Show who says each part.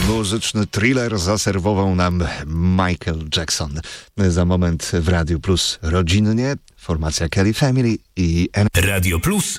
Speaker 1: Muzyczny thriller zaserwował nam Michael Jackson. Za moment w Radiu Plus rodzinnie formacja Kelly Family i
Speaker 2: Radio Plus